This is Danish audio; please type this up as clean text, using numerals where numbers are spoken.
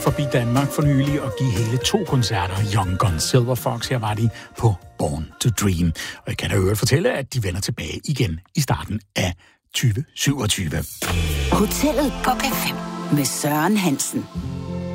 forbi Danmark for nylig og give hele 2 koncerter. Young Guns, Silver Fox, her var de på Born to Dream. Og jeg kan da øvrigt fortælle, at de vender tilbage igen i starten af 2027. Hotellet på P5 med Søren Hansen.